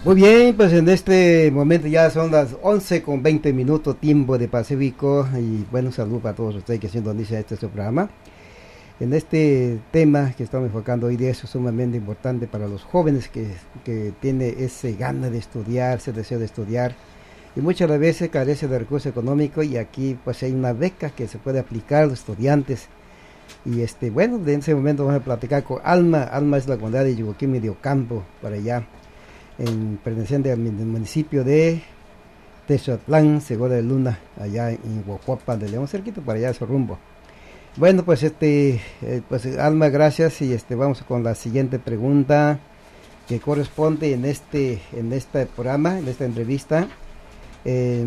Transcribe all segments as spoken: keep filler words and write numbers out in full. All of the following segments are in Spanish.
Muy bien, pues en este momento ya son las once con veinte minutos, tiempo de Pacífico. Y bueno, saludo para todos ustedes que sintonizan este su programa. En este tema que estamos enfocando hoy día es sumamente importante para los jóvenes que, que tienen ese gana de estudiar, ese deseo de estudiar. Y muchas veces carece de recursos económicos y aquí pues hay una beca que se puede aplicar a los estudiantes. Y este bueno, en ese momento vamos a platicar con Alma. Alma es la comunidad de Yuguquí, Mediocampo, para allá, en perteneciente al municipio de Texotlán, Segura de Luna, allá en Huacuapa de León, cerquito para allá, ese rumbo. Bueno, pues este, eh, pues Alma, gracias, y este vamos con la siguiente pregunta que corresponde en este, en este programa, en esta entrevista. Eh,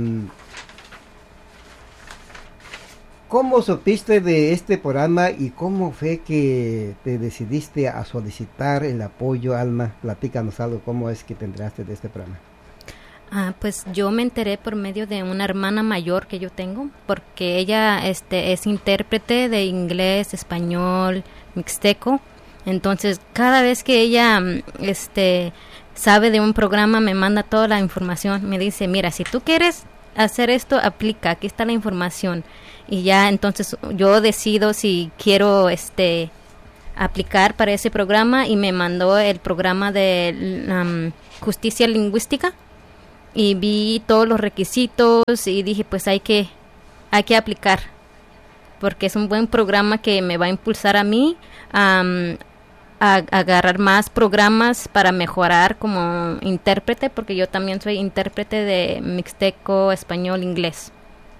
¿Cómo supiste de este programa y cómo fue que te decidiste a solicitar el apoyo, Alma? Platícanos algo, ¿cómo es que te enteraste de este programa? Ah, pues yo me enteré por medio de una hermana mayor que yo tengo, porque ella este, es intérprete de inglés, español, mixteco. Entonces, cada vez que ella este, sabe de un programa, me manda toda la información. Me dice, mira, si tú quieres hacer esto, aplica, aquí está la información. Y ya entonces yo decido si quiero este aplicar para ese programa, y me mandó el programa de um, justicia lingüística y vi todos los requisitos y dije, pues hay que hay que aplicar porque es un buen programa que me va a impulsar a mí um, a, a agarrar más programas para mejorar como intérprete, porque yo también soy intérprete de mixteco, español, inglés.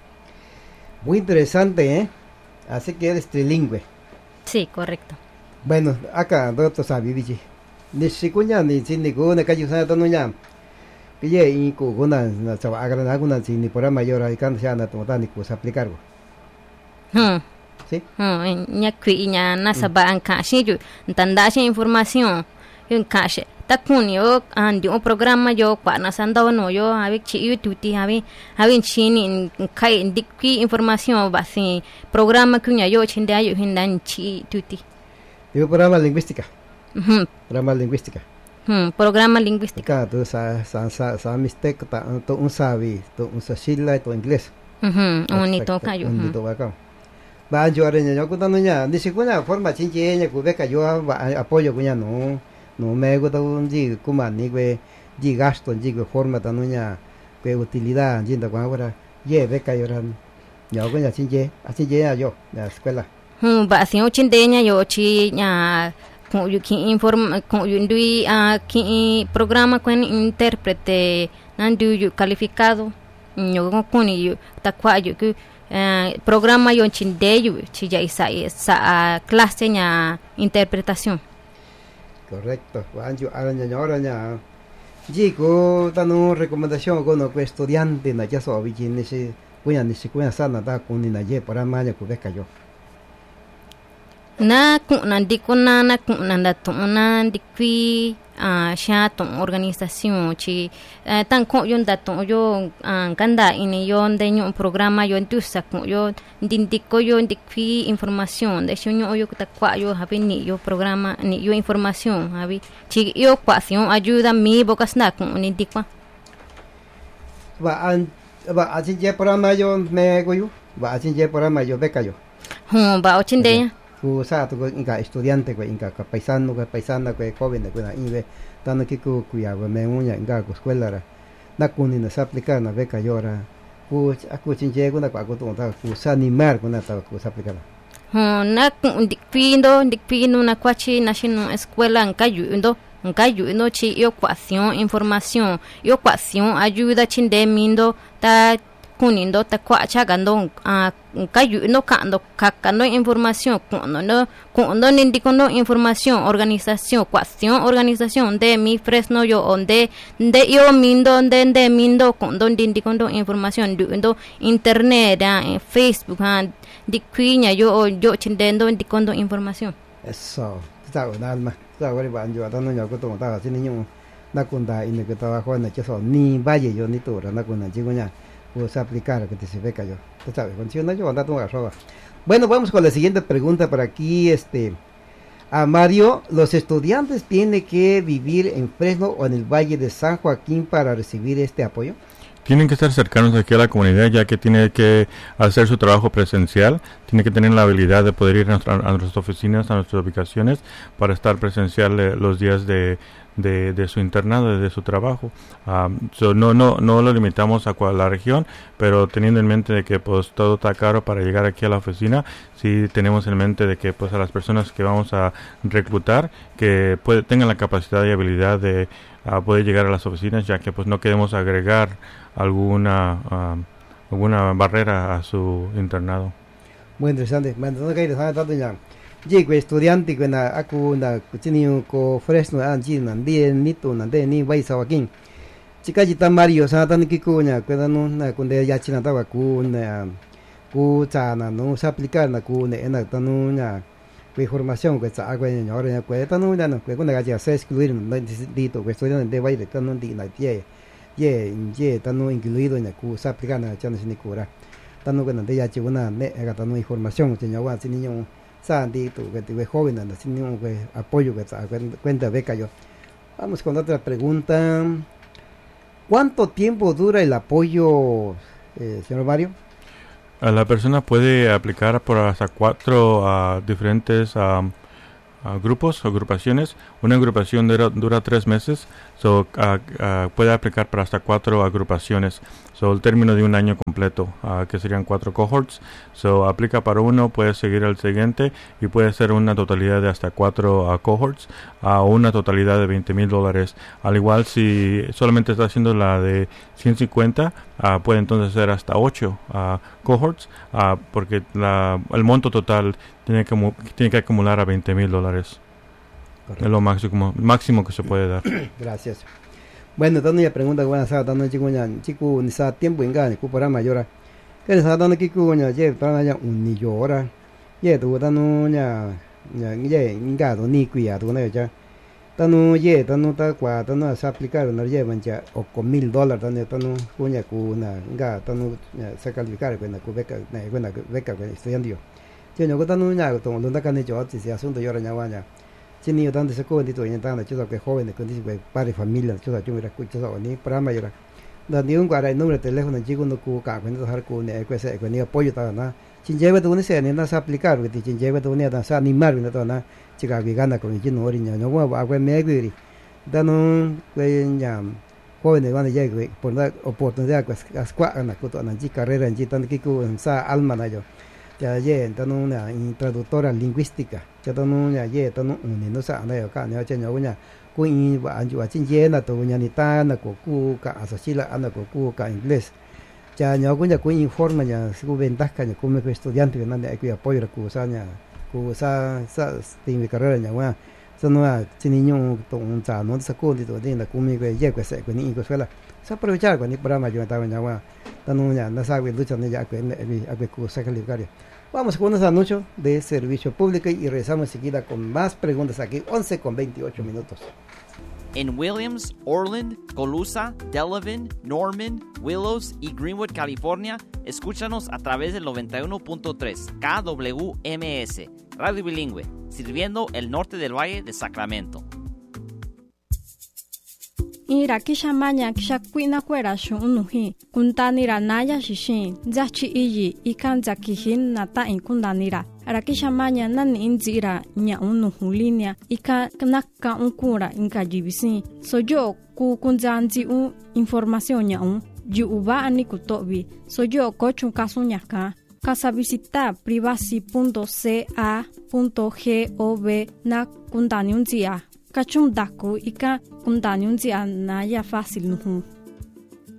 Muy interesante, ¿eh? Así que eres trilingüe. Sí, correcto. Bueno, acá, doctor sabi, bichi. Ni sikunya ni sini ko na kayu sana tanu nya. Piye y ko guna na chawa agran aguna sini por mayor hay kan sana to tani ko aplicar. Hmm. Sí. Hmm, nya kwi nya na saba an ka shi ju tanda shi información. Yun ka shi takun yo an di un programa yo kwa na sanda no yo abi chi yu tuti abi abi chini kai dikki información basi programa kunya yo chinda yo hindan chi tuti. Yo programa lingüística. Mhm. Programa lingüística. Hmm, programa lingüística. Ka tu sa sa sa sa mistake ta to un sabi, to un sa sila to inglés. Mhm, unito kayo. Unito ba ka. Ba yo are nya ko tanu nya, ni sikunya forma chinche nya ku beka yo apoyo kunya no. No me gusta un digo como ni que di gasto digo forma tanuña que utilidad yendo con ahora ye beca lloran yo con ya chinche así ya yo la escuela hm ba sin ochindeña yo chi nya con yo ki inform con yo ndui a ki programa con intérprete nandu yo calificado yo con yo ta kwa yo que programa yo chinde yo chi ya isa esa clase nya interpretación. Correcto. Anjo araña ñoraña. Jigo tanu recomendación con no estudiante na ya so biji ni se kuya ni se kuya sana da kun ni na ye para maña ku beka yo. Na kun na dikuna na kun na to na dikwi a sha to organización chi tan ko yon da to yo kanda ini yon de un programa yo entusa ko yo dindiko yo dikwi información de shunyo yo ta kwa yo habi ni yo programa ni yo información habi chi yo ecuación ayuda mi bocas na ko ni dikwa ba an ba ajin je programa yo me go yo ba ajin je programa yo beka yo hm ba ochinde ku sa to inka estudiante ko inka ka paisano ko paisana ko joven ko na inve tano ki ku ku ya me unya inka ko escuela ra na kuni na sa aplicar na beca yora ku aku chinje ko na ko to ta ku sa animar ko na ta ku sa aplicar hm na dikpindo dikpino na kwachi national escuela en kayundo en kayundo chi yo ecuación información yo ecuación ayuda chinde mindo ta kunindo ta kwa chagando a kayu no kando kakando información kuno no kuno indicando información organización cuestión organización de mi fresno yo onde de yo mindo onde de mindo kuno indicando información do internet en Facebook han dikwiña yo yo chindendo indicando información. Eso está con alma está con ban yo dando yo ko to ta sin niño na kunda ine que trabajo en que so ni valle yo ni to na kunda chigoña pues aplicar que te se beca yo. Tú sabes, funciona yo andando a roba. Bueno, vamos con la siguiente pregunta por aquí. Este A Mario, los estudiantes tienen que vivir en Fresno o en el Valle de San Joaquín para recibir este apoyo. Tienen que estar cercanos aquí a la comunidad, ya que tiene que hacer su trabajo presencial, tiene que tener la habilidad de poder ir a, nuestra, a nuestras oficinas, a nuestras ubicaciones, para estar presencial eh, los días de, de, de su internado, de su trabajo. Um, so no, no, no lo limitamos a la región, pero teniendo en mente de que pues todo está caro para llegar aquí a la oficina, sí tenemos en mente de que pues a las personas que vamos a reclutar, que puede, tengan la capacidad y habilidad de uh, poder llegar a las oficinas, ya que pues no queremos agregar alguna uh, alguna barrera a su internado. Muy interesante. Bueno, que tanto ya. Llego estudiante que na aku na kuchiniu ko Fresno anji na de nito na de ni vai sawakin. Chika jita Mario sa tan kiku nya ko no na kunde ya china ta ku na ku cha na no se aplicar na ku ne na tanu nya que información que sa agua nya ora nya ko tanu na no ko na ga se excluir no dito que estudiante de vai de tanu di na tie. Ye ye tanu incluido en ku sa aplicar na chana sin cura tanu que na de ya chi una ne ga tanu información che nya wa sin niño sa di tu que te joven anda sin niño que apoyo que sa cuenta beca yo. Vamos con otra pregunta. ¿Cuánto tiempo dura el apoyo, eh, señor Mario? La persona puede aplicar por hasta cuatro uh, diferentes um, Uh, grupos o agrupaciones. Una agrupación dura, dura tres meses, so, uh, uh, puede aplicar para hasta cuatro agrupaciones, so, el término de un año completo, uh, que serían cuatro cohorts, so, aplica para uno, puede seguir al siguiente y puede ser una totalidad de hasta cuatro uh, cohorts, a uh, una totalidad de veinte mil dólares. Al igual si solamente está haciendo la de ciento cincuenta, uh, puede entonces ser hasta ocho uh, cohorts, uh, porque la, el monto total tiene que, tiene que acumular a veinte mil dólares. Correcto. Es lo máximo, máximo que se puede dar. Gracias. Bueno, dando ya pregunta buena sa dando chico nya chico ni sa tiempo enga ni para mayor. Que sa dando chico nya ye para ya un ni llora. Ye tu dando nya nya ye enga do ni cuia tu na ya. Dando ye dando ta kwa dando sa aplicar no ye mancha o con mil dólares dando dando cuña cu na enga dando sa calificar con na cu beca na con na beca con estudiando. Yo no cuando niña con lo que han hecho si se asunto yo ahora ya si ni yo tanto se coge dito en tanto yo que jóvenes con dice padre familia yo yo me escucho eso ni para mayor donde un guarda el número de teléfono chico no cu ca con dejar con ne que se con ni apoyo ta na sin lleve de se ni nada aplicar que sin lleve de una danza animar ni todo na chica que gana con el no oriña no va a me que dando que ya jóvenes van a llegar por la oportunidad que as cuatro na con na carrera en tanto que con sa alma na yo ya ye tanu una traductora lingüística ya tanu ya ye tanu ni no sa na yo ka ne cha nya unya ku i wa an ju wa chin ye na to nya ni ta na ko ku ka asa sila ana ko ku ka inglés ya nya ku nya ku informa nya su ventaja nya como estudiante que nanda ku apoyo ku sa nya ku sa sa ti mi carrera nya wa sa no a chin niño to un sa no sa ko di to de na ku mi que ye ku se ku ni ko escuela sa aprovechar ku ni programa yo ta nya wa tanu nya na sa ku lucha ne ya ku ne a ku sa calificar. Vamos con unos anuncios de servicio público y regresamos enseguida con más preguntas aquí, once con veintiocho minutos. En Williams, Orland, Colusa, Delavan, Norman, Willows y Greenwood, California, escúchanos a través del noventa y uno punto tres K W M S, radio bilingüe, sirviendo el norte del Valle de Sacramento. Ira kisha manya kisha kwina kwera shu unuhi kuntanira naya shishin zachi iyi ikan zakihin nata in kundanira rakisha manya nani inzira nya unuhu linia ika knaka unkura inka jibisi sojo ku kunzanzi un información nya un ji uba ani kutobi sojo kochun kasunya ka casa visita privacy punto c a punto gov na kundaniunzia kachum daku ika kundaniunzia na ya fácil nuhu.